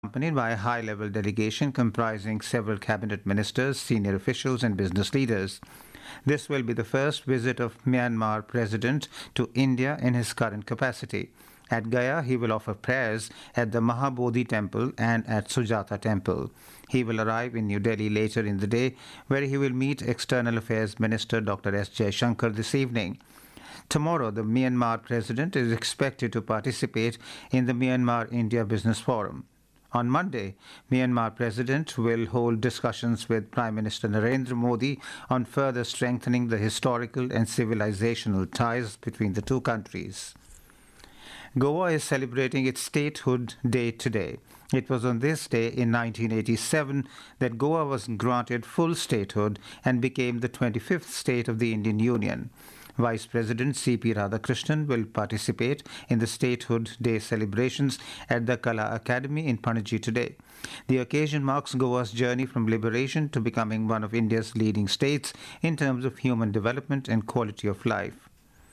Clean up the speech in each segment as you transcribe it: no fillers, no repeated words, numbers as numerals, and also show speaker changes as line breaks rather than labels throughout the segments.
accompanied by a high-level delegation comprising several cabinet ministers, senior officials and business leaders. This will be the first visit of Myanmar President to India in his current capacity. At Gaya, he will offer prayers at the Mahabodhi Temple and at Sujata Temple. He will arrive in New Delhi later in the day, where he will meet External Affairs Minister Dr. S. Jaishankar this evening. Tomorrow, the Myanmar President is expected to participate in the Myanmar-India Business Forum. On Monday, Myanmar President will hold discussions with Prime Minister Narendra Modi on further strengthening the historical and civilizational ties between the two countries. Goa is celebrating its statehood day today. It was on this day in 1987 that Goa was granted full statehood and became the 25th state of the Indian Union. Vice President C.P. Radhakrishnan will participate in the Statehood Day celebrations at the Kala Academy in Panaji today. The occasion marks Goa's journey from liberation to becoming one of India's leading states in terms of human development and quality of life.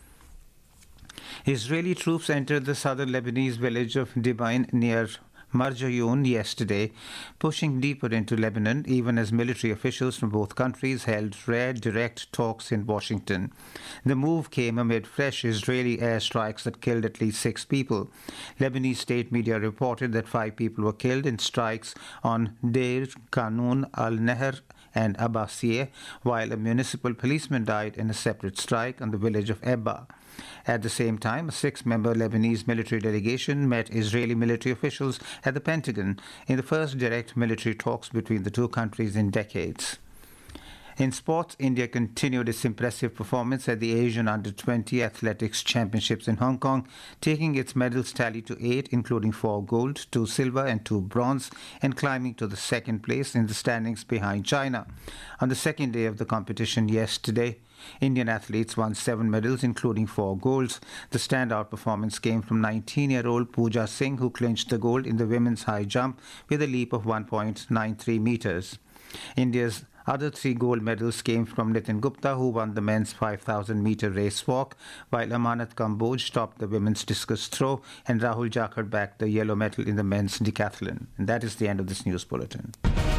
Israeli troops entered the southern Lebanese village of Dibain near Marjayoun yesterday, pushing deeper into Lebanon, even as military officials from both countries held rare direct talks in Washington. The move came amid fresh Israeli airstrikes that killed at least 6 people. Lebanese state media reported that 5 people were killed in strikes on Deir Qanoun al-Nehr and Abbasiyeh, while a municipal policeman died in a separate strike on the village of Ebba. At the same time, a 6-member Lebanese military delegation met Israeli military officials at the Pentagon in the first direct military talks between the two countries in decades. In sports, India continued its impressive performance at the Asian Under-20 Athletics Championships in Hong Kong, taking its medals tally to 8, including 4 gold, 2 silver and 2 bronze, and climbing to the second place in the standings behind China. On the second day of the competition yesterday, Indian athletes won 7 medals, including 4 golds. The standout performance came from 19-year-old Pooja Singh, who clinched the gold in the women's high jump with a leap of 1.93 meters. India's other 3 gold medals came from Nitin Gupta, who won the men's 5,000-meter race walk, while Amanat Kamboj topped the women's discus throw, and Rahul Jakhar bagged the yellow medal in the men's decathlon. And that is the end of this news bulletin.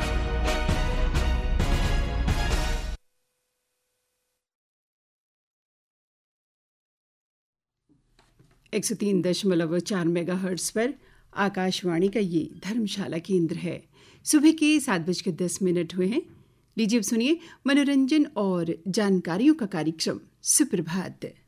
एक 103.4 megahertz पर आकाशवाणी का ये धर्मशाला केंद्र है। सुबह के 7:10 हुए हैं। लीजिए सुनिए मनोरंजन और जानकारियों का कार्यक्रम सुप्रभात।